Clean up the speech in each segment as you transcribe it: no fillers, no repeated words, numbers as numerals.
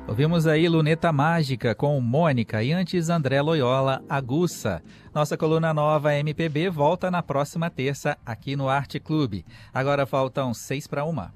Ouvimos aí Luneta Mágica com Mônica e antes André Loyola, Aguça. Nossa coluna nova MPB volta na próxima terça aqui no Arte Clube. Agora faltam 6:01.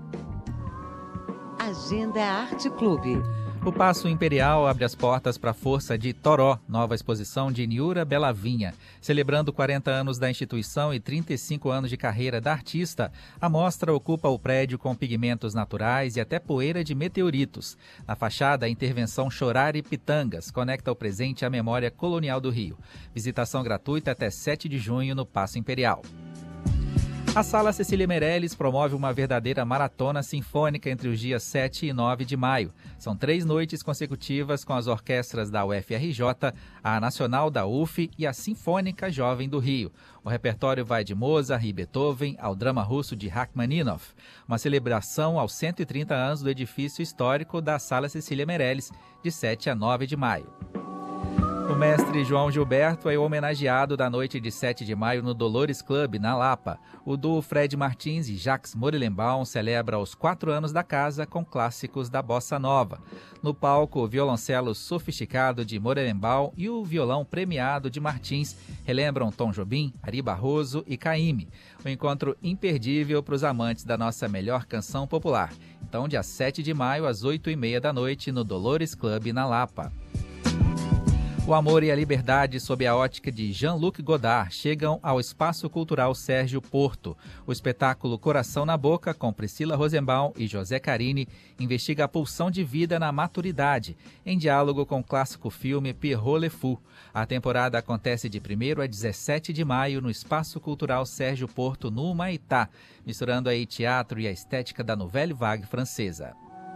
Agenda Arte Clube. O Paço Imperial abre as portas para a Força de Toró, nova exposição de Niura Belavinha. Celebrando 40 anos da instituição e 35 anos de carreira da artista, a mostra ocupa o prédio com pigmentos naturais e até poeira de meteoritos. Na fachada, a intervenção Chorar e Pitangas conecta o presente à memória colonial do Rio. Visitação gratuita até 7 de junho no Paço Imperial. A Sala Cecília Meirelles promove uma verdadeira maratona sinfônica entre os dias 7 e 9 de maio. São 3 noites consecutivas com as orquestras da UFRJ, a Nacional da UF e a Sinfônica Jovem do Rio. O repertório vai de Mozart e Beethoven ao drama russo de Rachmaninoff. Uma celebração aos 130 anos do edifício histórico da Sala Cecília Meirelles, de 7 a 9 de maio. O mestre João Gilberto é homenageado da noite de 7 de maio no Dolores Club, na Lapa. O duo Fred Martins e Jacques Morelenbaum celebra os 4 anos da casa com clássicos da bossa nova. No palco, o violoncelo sofisticado de Morelenbaum e o violão premiado de Martins relembram Tom Jobim, Ari Barroso e Caymmi. Um encontro imperdível para os amantes da nossa melhor canção popular. Então, dia 7 de maio, às 8h30 da noite, no Dolores Club, na Lapa. O amor e a liberdade, sob a ótica de Jean-Luc Godard, chegam ao Espaço Cultural Sérgio Porto. O espetáculo Coração na Boca, com Priscila Rosenbaum e José Carini, investiga a pulsão de vida na maturidade, em diálogo com o clássico filme Pierrot Le Fou. A temporada acontece de 1º a 17 de maio no Espaço Cultural Sérgio Porto, no Humaitá, misturando aí teatro e a estética da Nouvelle Vague francesa.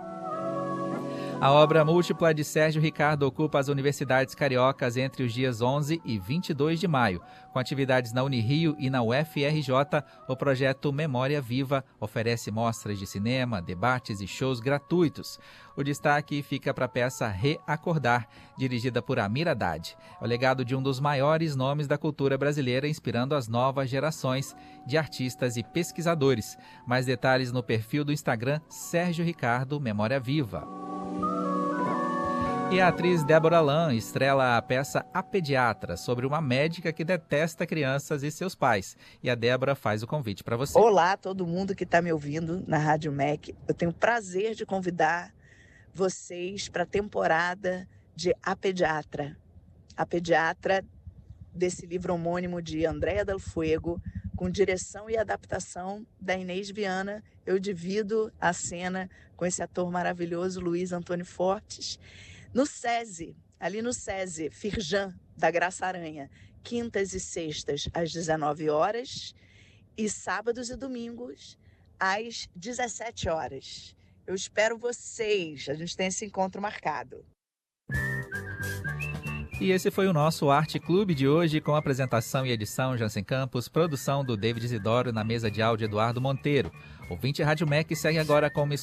A obra múltipla de Sérgio Ricardo ocupa as universidades cariocas entre os dias 11 e 22 de maio. Com atividades na Unirio e na UFRJ, o projeto Memória Viva oferece mostras de cinema, debates e shows gratuitos. O destaque fica para a peça Reacordar, dirigida por Amir Haddad. É o legado de um dos maiores nomes da cultura brasileira, inspirando as novas gerações de artistas e pesquisadores. Mais detalhes no perfil do Instagram Sérgio Ricardo Memória Viva. E a atriz Débora Lan estrela a peça A Pediatra, sobre uma médica que detesta crianças e seus pais. E a Débora faz o convite para você. Olá, todo mundo que está me ouvindo na Rádio MEC. Eu tenho o prazer de convidar vocês para a temporada de A Pediatra. A Pediatra, desse livro homônimo de Andréa Del Fuego, com direção e adaptação da Inês Viana. Eu divido a cena com esse ator maravilhoso, Luiz Antônio Fortes. No SESI, ali no SESI, Firjan, da Graça Aranha, quintas e sextas às 19 horas e sábados e domingos às 17 horas. Eu espero vocês, a gente tem esse encontro marcado. E esse foi o nosso Arte Clube de hoje, com apresentação e edição Jansen Campos, produção do David Isidoro, na mesa de áudio Eduardo Monteiro. Ouvinte Rádio MEC segue agora com uma